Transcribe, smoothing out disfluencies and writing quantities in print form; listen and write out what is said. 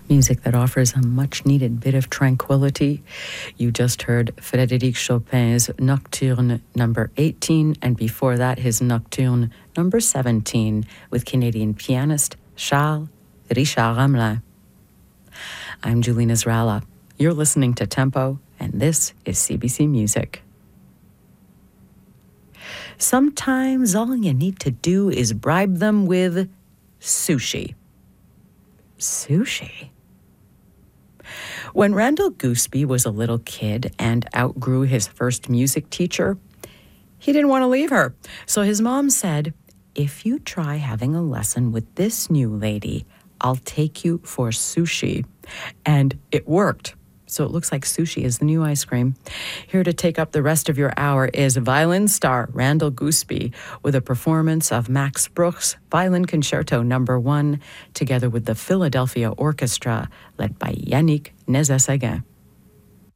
Music that offers a much-needed bit of tranquility. You just heard Frédéric Chopin's Nocturne number 18, and before that, his Nocturne number 17 with Canadian pianist Charles Richard Ramelin. I'm Julie Nasrallah. You're listening to Tempo, and this is CBC Music. Sometimes all you need to do is bribe them with sushi. Sushi? When Randall Gooseby was a little kid and outgrew his first music teacher, he didn't want to leave her. So his mom said, "If you try having a lesson with this new lady, I'll take you for sushi." And it worked. So it looks like sushi is the new ice cream. Here to take up the rest of your hour is violin star Randall Gooseby with a performance of Max Bruch's Violin Concerto No. 1, together with the Philadelphia Orchestra, led by Yannick Nézet-Séguin.